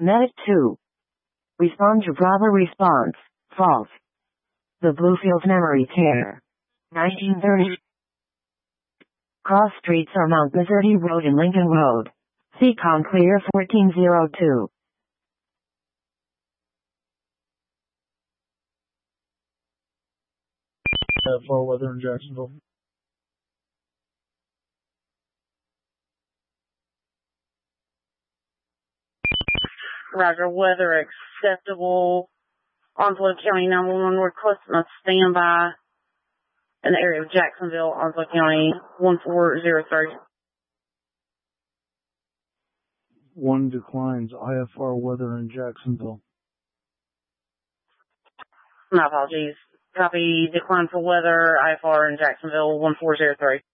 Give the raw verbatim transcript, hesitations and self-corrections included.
Medic two. Respond to Bravo response. False. The Bluefield Memory Care. nineteen thirty. Cross streets are Mount Desert Road and Lincoln Road. Seacon clear fourteen oh two. I F R weather in Jacksonville. Roger, weather acceptable. Onslow County nine one one request must stand by in the area of Jacksonville, Onslow County one four zero three. One declines. I F R weather in Jacksonville. My apologies. Copy decline for weather, I F R in Jacksonville one four zero three.